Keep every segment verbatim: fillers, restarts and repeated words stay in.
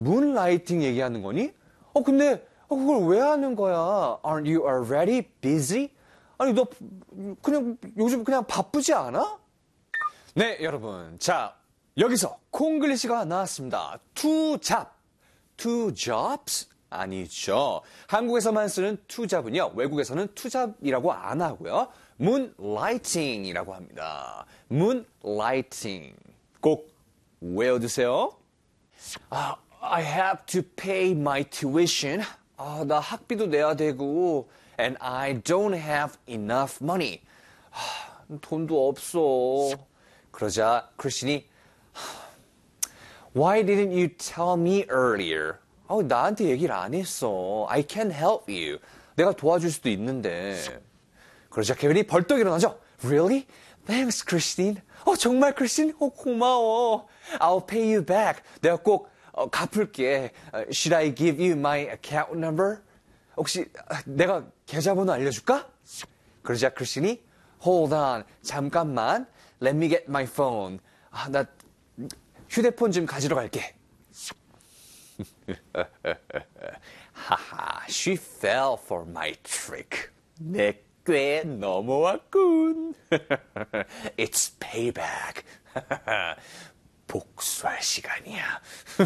문라이팅 얘기하는 거니? 어, 근데 그걸 왜 하는 거야? Aren't you already busy? 아니, 너 그냥 요즘 그냥 바쁘지 않아? 네, 여러분. 자, 여기서 콩글리시가 나왔습니다. to job. to jobs? 아니죠. 한국에서만 쓰는 to job은요. 외국에서는 to job이라고 안 하고요. moonlighting이라고 합니다. moonlighting. 꼭 외워두세요. 아, I have to pay my tuition. 아, 나 학비도 내야 되고 and I don't have enough money. 아, 돈도 없어. 그러자 크리스틴이 Why didn't you tell me earlier? 아, 나한테 얘기를 안 했어. I can help you. 내가 도와줄 수도 있는데. 그러자 케빈이 벌떡 일어나죠. Really? Thanks, Christine. 어, 정말 크리스틴? 어, 고마워. I'll pay you back. 내가 꼭 어, 갚을게. Uh, should I give you my account number? 혹시 내가 계좌번호 알려줄까? 그러자 크리스틴이 Hold on. 잠깐만. Let me get my phone. 아, 나 휴대폰 좀 가지러 갈게. 하하, she fell for my trick. 내 꽤 넘어왔군. It's payback. 복수할 시간이야.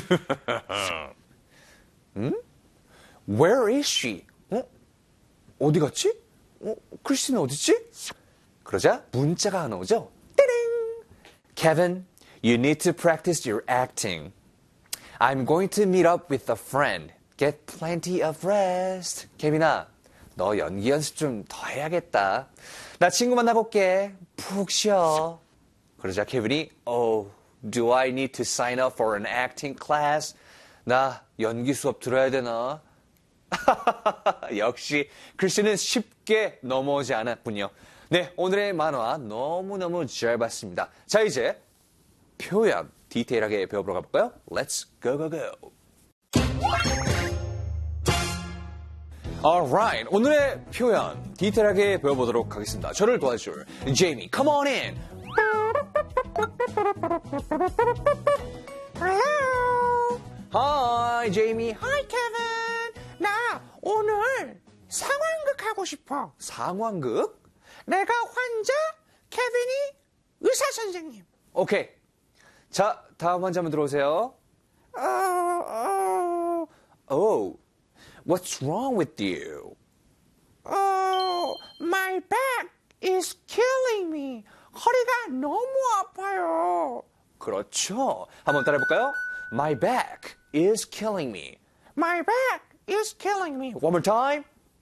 응? Where is she? 어? 어디 갔지? 어? 크리스틴은 어디지? 그러자 문자가 하나 오죠. 띠링! Kevin, you need to practice your acting. I'm going to meet up with a friend. Get plenty of rest. 케빈아, 너 연기 연습 좀 더 해야겠다. 나 친구 만나볼게. 푹 쉬어. 그러자 케빈이 Oh, do I need to sign up for an acting class? 나 연기 수업 들어야 되나? 역시 크리스틴은 쉽게 넘어오지 않았군요. 네, 오늘의 만화 너무너무 잘 봤습니다. 자, 이제 표현 디테일하게 배워보러 가볼까요? Let's go, go, go. Alright, 오늘의 표현 디테일하게 배워보도록 하겠습니다. 저를 도와줄 제이미, come on in. Hello. Hi, 제이미. Hi, Kevin. 나 오늘 상황극 하고 싶어. 상황극? 내가 환자, 케빈이 의사 선생님. 오케이. 자, 다음 환자 한번 들어오세요. 어, 어, Oh, what's wrong with you? 어, my back is killing me. 허리가 너무 아파요. 그렇죠. 한번 따라해볼까요? My back is killing me. My back is killing me. One more time.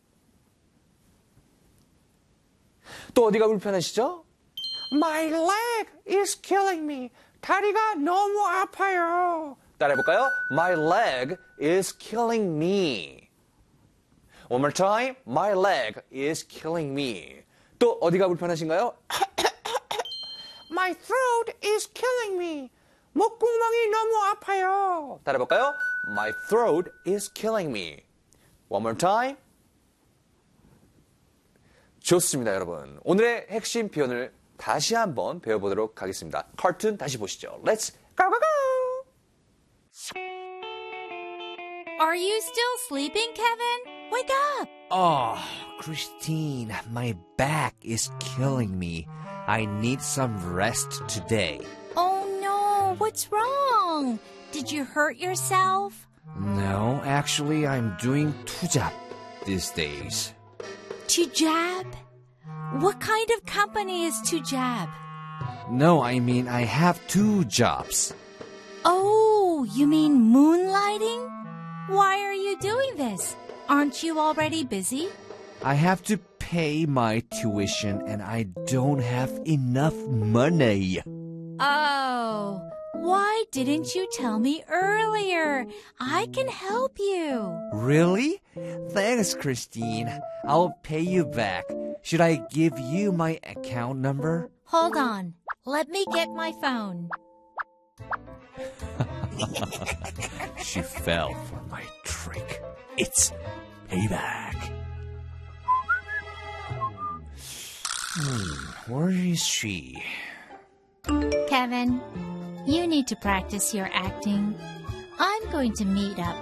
또 어디가 불편하시죠? My leg is killing me. 다리가 너무 아파요. 따라해볼까요? My leg is killing me. One more time. My leg is killing me. 또 어디가 불편하신가요? My throat is killing me. 목구멍이 너무 아파요. 따라해볼까요? My throat is killing me. One more time. 좋습니다, 여러분. 오늘의 핵심 표현을 다시 한번 배워보도록 하겠습니다. 카툰 다시 보시죠. Let's go, go, go. Are you still sleeping, Kevin? Wake up! Oh, Christine, my back is killing me. I need some rest today. Oh no, what's wrong? Did you hurt yourself? No, actually, I'm doing 투잡 these days. Tujab? What kind of company is Tujab? No, I mean I have two jobs. Oh, you mean moonlighting? Why are you doing this? Aren't you already busy? I have to pay my tuition and I don't have enough money. Oh, why didn't you tell me earlier? I can help you. Really? Thanks, Christine. I'll pay you back. Should I give you my account number? Hold on. Let me get my phone. She fell for my trick. It's payback. Hmm, where is she? Kevin, you need to practice your acting. I'm going to meet up